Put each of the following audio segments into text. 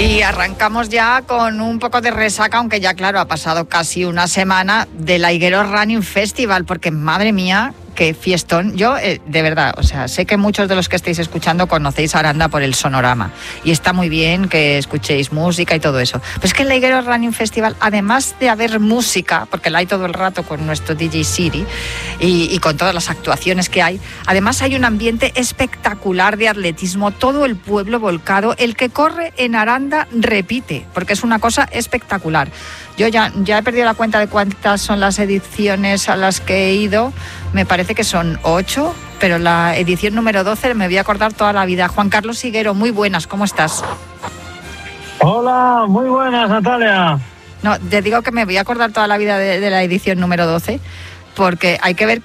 Y arrancamos ya con un poco de resaca, aunque ya claro, ha pasado casi una semana del Higueros Running Festival, porque madre mía, qué fiestón. Yo, de verdad, o sea, sé que muchos de los que estáis escuchando conocéis Aranda por el sonorama y está muy bien que escuchéis música y todo eso. Pero es que el Higueros Running Festival, además de haber música, porque la hay todo el rato con nuestro DJ Siri y con todas las actuaciones que hay, además hay un ambiente espectacular de atletismo, todo el pueblo volcado. El que corre en Aranda repite, porque es una cosa espectacular. Yo ya he perdido la cuenta de cuántas son las ediciones a las que he ido. Me parece que son 8, pero la edición número 12 me voy a acordar toda la vida. Juan Carlos Higuero, muy buenas, ¿cómo estás? Hola, muy buenas, Natalia. No, te digo que me voy a acordar toda la vida de la edición número 12, porque hay que ver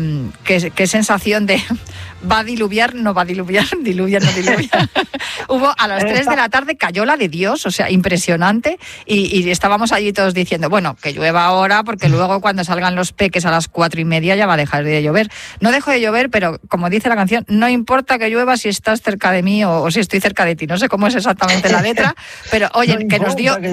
qué sensación de va a diluviar, no va a diluviar, diluvia, no diluvia. Hubo a las 3 de la tarde, cayó la de Dios, o sea, impresionante, y estábamos allí todos diciendo, bueno, que llueva ahora, porque luego cuando salgan los peques a las 4:30 ya va a dejar de llover. No dejó de llover, pero como dice la canción, no importa que llueva si estás cerca de mí o si estoy cerca de ti. No sé cómo es exactamente la letra, pero oye, no que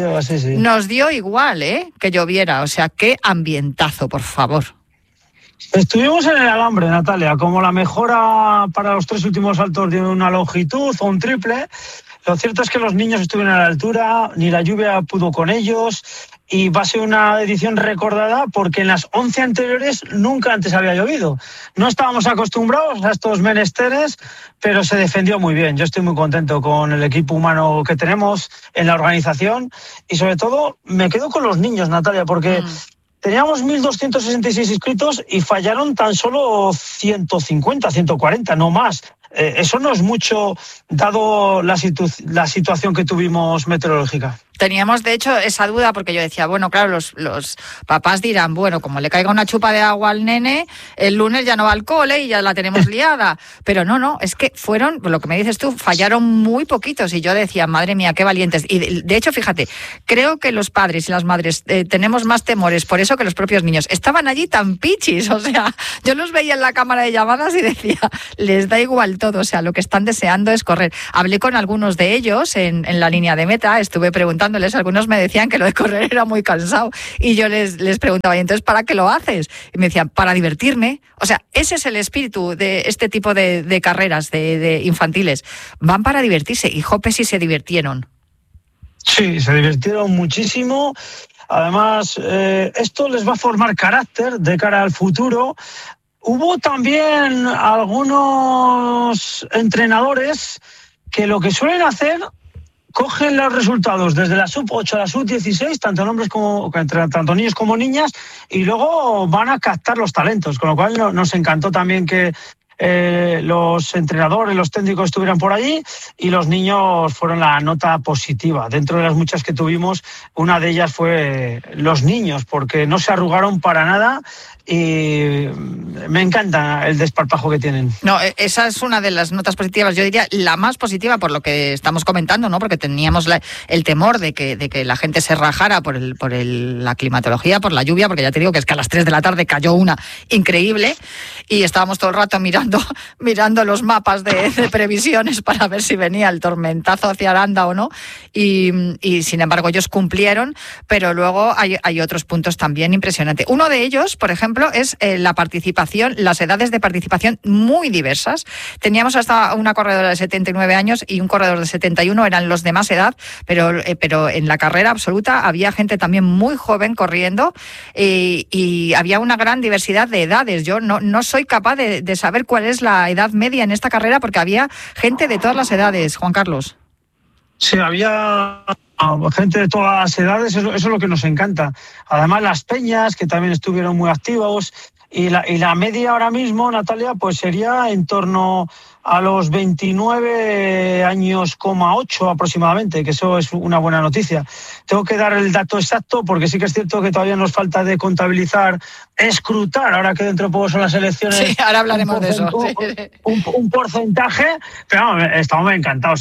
nos dio igual, que lloviera, o sea, qué ambientazo, por favor. Estuvimos en el alambre, Natalia, como la mejora para los 3 últimos saltos de una longitud o un triple. Lo cierto es que los niños estuvieron a la altura, ni la lluvia pudo con ellos, y va a ser una edición recordada porque en las 11 anteriores nunca antes había llovido. No estábamos acostumbrados a estos menesteres, pero se defendió muy bien. Yo estoy muy contento con el equipo humano que tenemos en la organización y sobre todo me quedo con los niños, Natalia, porque teníamos 1.266 inscritos y fallaron tan solo 150, 140, no más. Eso no es mucho, dado la situación que tuvimos meteorológica. Teníamos, de hecho, esa duda porque yo decía, bueno, claro, los papás dirán, bueno, como le caiga una chupa de agua al nene, el lunes ya no va al cole y ya la tenemos liada. Pero no, es que fueron, lo que me dices tú, fallaron muy poquitos y yo decía, madre mía, qué valientes. Y de hecho, fíjate, creo que los padres y las madres tenemos más temores por eso que los propios niños. Estaban allí tan pichis, o sea, yo los veía en la cámara de llamadas y decía, les da igual todo, o sea, lo que están deseando es correr. Hablé con algunos de ellos en la línea de meta, estuve preguntándoles, algunos me decían que lo de correr era muy cansado y yo les preguntaba, ¿y entonces para qué lo haces? Y me decían, para divertirme. O sea, ese es el espíritu de este tipo de carreras de infantiles. Van para divertirse y jope si se divirtieron. Sí, se divirtieron muchísimo. Además, esto les va a formar carácter de cara al futuro. Hubo también algunos entrenadores que lo que suelen hacer, cogen los resultados desde la sub-8 a la sub-16, tanto niños como niñas, y luego van a captar los talentos, con lo cual nos encantó también que los entrenadores, los técnicos estuvieran por allí y los niños fueron la nota positiva. Dentro de las muchas que tuvimos, una de ellas fue los niños, porque no se arrugaron para nada y me encanta el desparpajo que tienen. No, esa es una de las notas positivas, yo diría la más positiva por lo que estamos comentando, ¿no? Porque teníamos el temor de que la gente se rajara por la climatología, por la lluvia, porque ya te digo que es que a las 3 de la tarde cayó una increíble y estábamos todo el rato mirando los mapas de previsiones para ver si venía el tormentazo hacia Aranda o no, y sin embargo ellos cumplieron, pero luego hay otros puntos también impresionantes. Uno de ellos, por ejemplo, es la participación, las edades de participación muy diversas. Teníamos hasta una corredora de 79 años y un corredor de 71, eran los de más edad, pero en la carrera absoluta había gente también muy joven corriendo y había una gran diversidad de edades. Yo no soy capaz de saber cuál es la edad media en esta carrera porque había gente de todas las edades, Juan Carlos. Sí, había gente de todas las edades, eso es lo que nos encanta. Además, las peñas, que también estuvieron muy activos, y la media ahora mismo, Natalia, pues sería en torno a los 29 años, 8 aproximadamente, que eso es una buena noticia. Tengo que dar el dato exacto porque sí que es cierto que todavía nos falta de contabilizar, escrutar, ahora que dentro de poco son las elecciones. Sí, ahora hablaremos de eso. Un porcentaje, pero vamos, estamos encantados.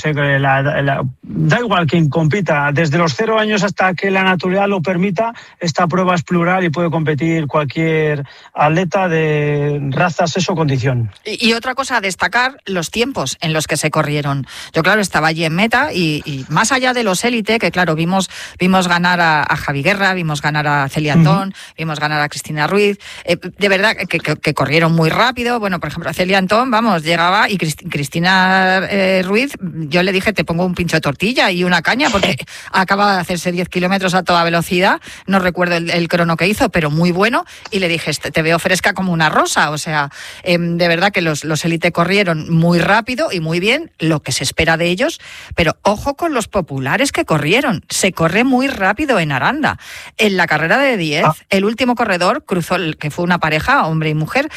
Da igual quien compita, desde los 0 años hasta que la naturaleza lo permita, esta prueba es plural y puede competir cualquier atleta de raza, sexo o condición. Y otra cosa a destacar, los tiempos en los que se corrieron. Yo, claro, estaba allí en meta y más allá de los élite, que claro, vimos ganar a Javi Guerra, vimos ganar a Celia Antón, vimos ganar a Cristina Ruiz, de verdad que corrieron muy rápido. Bueno, por ejemplo, a Celia Antón, vamos, llegaba y Cristina Ruiz, yo le dije, te pongo un pincho de tortilla y una caña, porque acaba de hacerse 10 kilómetros a toda velocidad, no recuerdo el crono que hizo, pero muy bueno, y le dije, te veo fresca como una rosa. O sea, de verdad que los élite corrieron muy rápido y muy bien, lo que se espera de ellos, pero ojo con los populares que corrieron. Se corre muy rápido en Aranda. En la carrera de 10, el último corredor cruzó, que fue una pareja, hombre y mujer,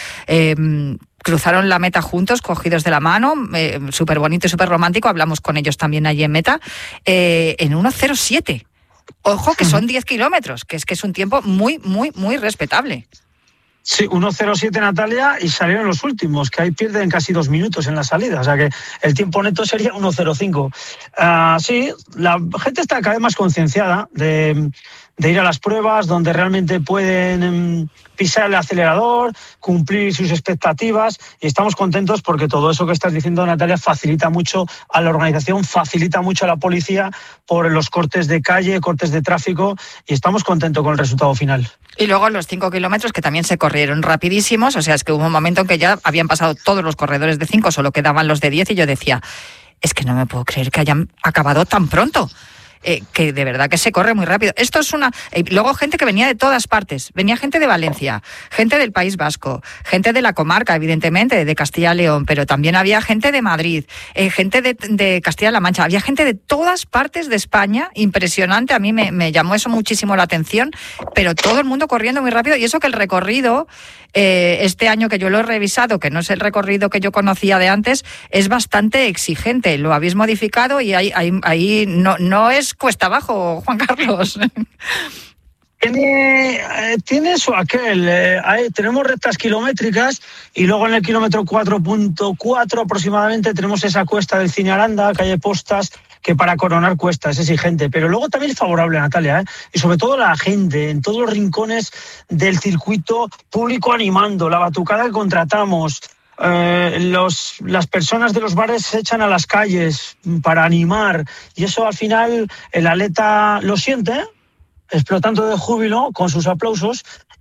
cruzaron la meta juntos, cogidos de la mano, súper bonito y súper romántico. Hablamos con ellos también allí en meta, en 1:07. Ojo que son 10 kilómetros, que es un tiempo muy, muy, muy respetable. Sí, 1:07 Natalia, y salieron los últimos, que ahí pierden casi 2 minutos en la salida, o sea que el tiempo neto sería 1:05. Sí, la gente está cada vez más concienciada de ir a las pruebas donde realmente pueden pisar el acelerador, cumplir sus expectativas, y estamos contentos porque todo eso que estás diciendo, Natalia, facilita mucho a la organización, facilita mucho a la policía por los cortes de calle, cortes de tráfico, y estamos contentos con el resultado final. Y luego los 5 kilómetros que también se corrieron rapidísimos, o sea, es que hubo un momento en que ya habían pasado todos los corredores de 5, solo quedaban los de 10, y yo decía, es que no me puedo creer que hayan acabado tan pronto. Que de verdad que se corre muy rápido. Esto es una... luego gente que venía de todas partes. Venía gente de Valencia, gente del País Vasco, gente de la comarca, evidentemente, de Castilla y León, pero también había gente de Madrid, gente de Castilla-La Mancha. Había gente de todas partes de España. Impresionante. A mí me llamó eso muchísimo la atención, pero todo el mundo corriendo muy rápido. Y eso que el recorrido, este año que yo lo he revisado, que no es el recorrido que yo conocía de antes, es bastante exigente. Lo habéis modificado y ahí no es cuesta abajo, Juan Carlos. Tiene su aquel. Tenemos rectas kilométricas y luego en el kilómetro 4.4 aproximadamente tenemos esa cuesta del Cine Aranda, calle Postas, que para coronar cuesta, es exigente, pero luego también es favorable, Natalia, y sobre todo la gente en todos los rincones del circuito, público animando, la batucada que contratamos. Las personas de los bares se echan a las calles para animar, y eso al final el atleta lo siente, explotando de júbilo con sus aplausos,